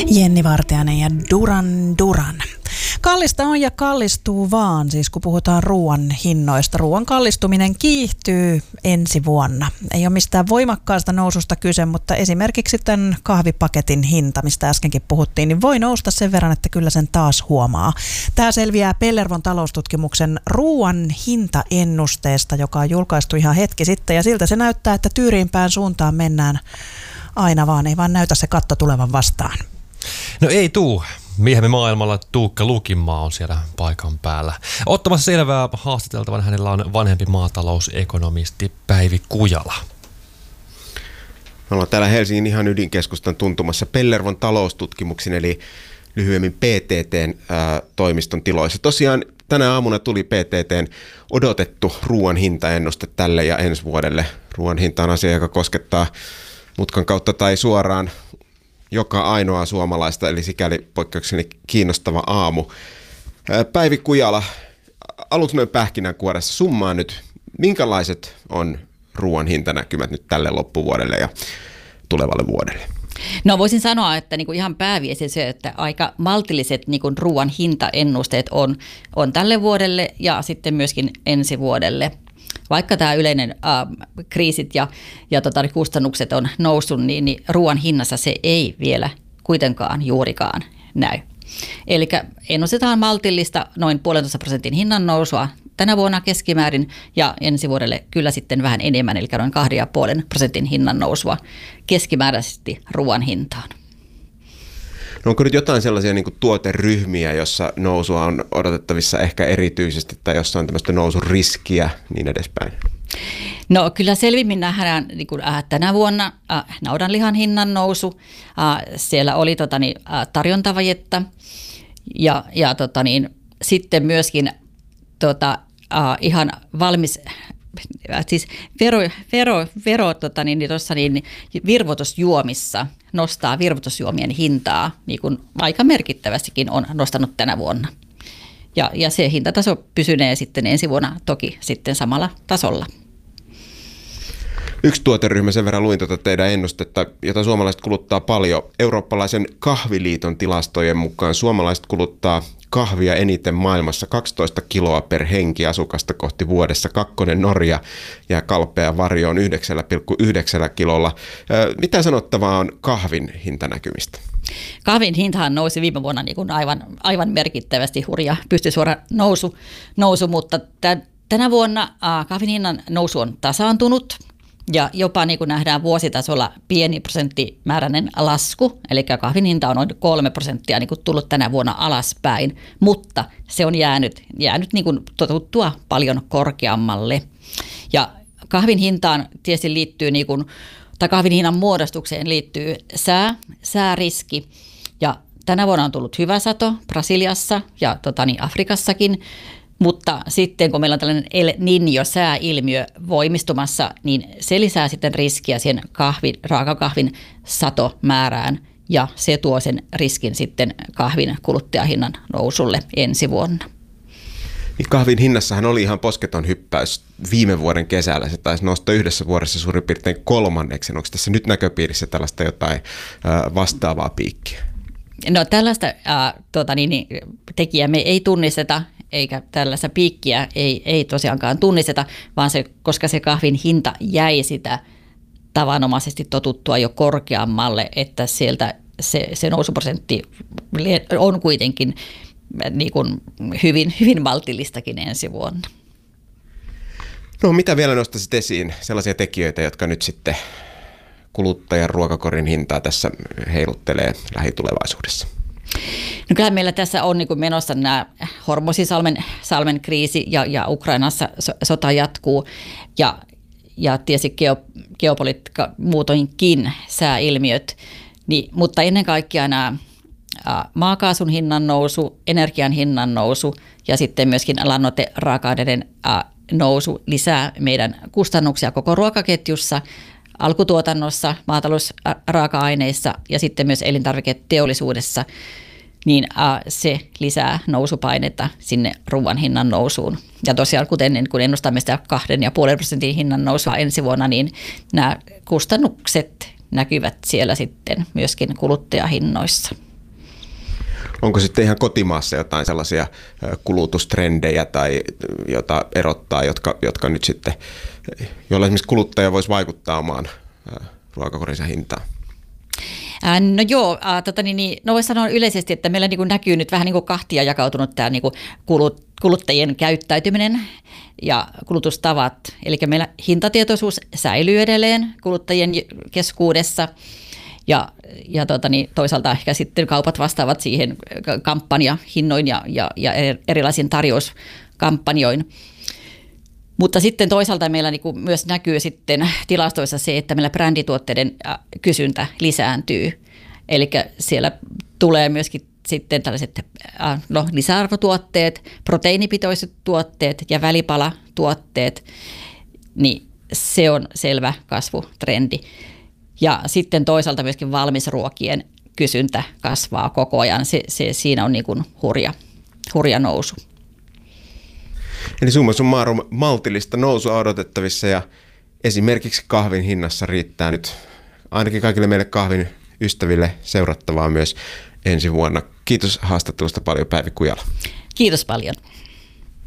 Jenni Vartiainen ja Duran Duran. Kallista on ja kallistuu vaan, siis kun puhutaan ruoan hinnoista. Ruoan kallistuminen kiihtyy ensi vuonna. Ei ole mistään voimakkaasta noususta kyse, mutta esimerkiksi tämän kahvipaketin hinta, mistä äskenkin puhuttiin, niin voi nousta sen verran, että kyllä sen taas huomaa. Tämä selviää Pellervon taloustutkimuksen ruoan hintaennusteesta, joka on julkaistu ihan hetki sitten. Ja siltä se näyttää, että tyyriinpään suuntaan mennään aina vaan. Ei vaan näytä se katto tulevan vastaan. No ei tuu. Miehemme maailmalla Tuukka Lukinmaa on siellä paikan päällä. Ottamassa selvää haastateltavan hänellä on vanhempi maatalousekonomisti Päivi Kujala. Me ollaan täällä Helsingin ihan ydinkeskustan tuntumassa Pellervon taloustutkimuksen eli lyhyemmin PTT:n toimiston tiloissa. Tosiaan tänä aamuna tuli PTT:n odotettu ruoan hintaennuste tälle ja ensi vuodelle. Ruoan hinta on asia, joka koskettaa mutkan kautta tai suoraan joka ainoa suomalaista, eli sikäli poikkeuksellinen kiinnostava aamu. Päivi Kujala, aluksi noin pähkinänkuoressa summaa nyt, minkälaiset on ruoan hintanäkymät nyt tälle loppuvuodelle ja tulevalle vuodelle? No voisin sanoa, että niin kuin ihan pääviesi se, että aika maltilliset niin kuin ruoan hintaennusteet on tälle vuodelle ja sitten myöskin ensi vuodelle. Vaikka tämä yleinen kriisit ja kustannukset on noussut, niin ruoan hinnassa se ei vielä kuitenkaan juurikaan näy. Eli ennustetaan maltillista noin 1,5% hinnan nousua tänä vuonna keskimäärin ja ensi vuodelle kyllä sitten vähän enemmän, eli noin 2,5% hinnan nousua keskimääräisesti ruoan hintaan. No onko nyt jotain sellaisia niin kuin tuoteryhmiä, jossa nousua on odotettavissa ehkä erityisesti tai jossa on tämmöistä nousun riskiä niin edespäin? No kyllä selvimmin nähdään niin kuin, tänä vuonna naudanlihan hinnan nousu. Siellä oli tarjontavajetta ja sitten myöskin ihan valmis siis virvoitusjuomissa nostaa virvoitusjuomien hintaa, niin kuin aika merkittävästikin on nostanut tänä vuonna. Ja se hintataso pysynee sitten ensi vuonna toki sitten samalla tasolla. Yksi tuoteryhmä, sen verran luin teidän ennustetta, jota suomalaiset kuluttaa paljon. Eurooppalaisen kahviliiton tilastojen mukaan suomalaiset kuluttaa kahvia eniten maailmassa 12 kiloa per henki asukasta kohti vuodessa. Kakkonen Norja ja kalpea varjo on 9,9 kilolla. Mitä sanottavaa on kahvin hintanäkymistä? Kahvin hintahan nousi viime vuonna niin kuin aivan merkittävästi, hurja pystysuora nousu, mutta tänä vuonna kahvin hinnan nousu on tasaantunut. Ja jopa niin kuin nähdään vuositasolla pieni prosenttimääräinen lasku, eli kahvin hinta on noin 3% niin kuin tullut tänä vuonna alaspäin, mutta se on jäänyt niin kuin totuttua paljon korkeammalle. Ja kahvin hintaan tietysti liittyy, tai kahvin hinnan muodostukseen liittyy sääriski, ja tänä vuonna on tullut hyvä sato Brasiliassa ja Afrikassakin. Mutta sitten kun meillä on tällainen El Niño-sääilmiö voimistumassa, niin se lisää sitten riskiä siihen raakakahvin satomäärään ja se tuo sen riskin sitten kahvin kuluttajahinnan nousulle ensi vuonna. Niin kahvin hinnassahan oli ihan posketon hyppäys viime vuoden kesällä. Se taisi nousta yhdessä vuodessa suurin piirtein 3%. Onko tässä nyt näköpiirissä tällaista jotain vastaavaa piikkiä? No tällaista tekijää me ei tunnisteta. Eikä tällaista piikkiä ei tosiaankaan tunnisteta, vaan koska se kahvin hinta jäi sitä tavanomaisesti totuttua jo korkeammalle, että sieltä se nousuprosentti on kuitenkin niin kuin hyvin maltillistakin ensi vuonna. No mitä vielä nostaisit esiin sellaisia tekijöitä, jotka nyt sitten kuluttajan ruokakorin hintaa tässä heiluttelee lähitulevaisuudessa? No kyllä meillä tässä on niin kuin menossa nämä Hormuzisalmen kriisi ja Ukrainassa sota jatkuu ja tietysti geopolitiikka muutoinkin sääilmiöt, mutta ennen kaikkea nämä maakaasun hinnan nousu, energian hinnan nousu ja sitten myöskin lannoiteraaka-aineiden nousu lisää meidän kustannuksia koko ruokaketjussa, alkutuotannossa, maatalousraaka-aineissa ja sitten myös elintarviketeollisuudessa, niin se lisää nousupainetta sinne ruoan hinnan nousuun. Ja tosiaan, kun ennustamme sitä 2,5% hinnan nousua ensi vuonna, niin nämä kustannukset näkyvät siellä sitten myöskin kuluttajahinnoissa. Onko sitten ihan kotimaassa jotain sellaisia kulutustrendejä tai jota erottaa, jotka nyt sitten, joilla esimerkiksi kuluttaja voisi vaikuttaa omaan ruokakorinsa hintaan? No joo, no voisi sanoa yleisesti, että meillä niin kuin näkyy nyt vähän niin kuin kahtia jakautunut tämä niin kuin kuluttajien käyttäytyminen ja kulutustavat. Eli meillä hintatietoisuus säilyy edelleen kuluttajien keskuudessa ja toisaalta ehkä sitten kaupat vastaavat siihen kampanjahinnoin ja erilaisin tarjouskampanjoin. Mutta sitten toisaalta meillä niin myös näkyy sitten tilastoissa se, että meillä brändituotteiden kysyntä lisääntyy. Eli siellä tulee myöskin sitten tällaiset lisäarvotuotteet, proteiinipitoiset tuotteet ja välipalatuotteet, niin se on selvä kasvutrendi. Ja sitten toisaalta myöskin valmisruokien kysyntä kasvaa koko ajan. Siinä on niin kuin hurja nousu. Eli summa summarum maltillista nousua odotettavissa ja esimerkiksi kahvin hinnassa riittää nyt ainakin kaikille meille kahvin ystäville seurattavaa myös ensi vuonna. Kiitos haastattelusta paljon Päivi Kujala. Kiitos paljon.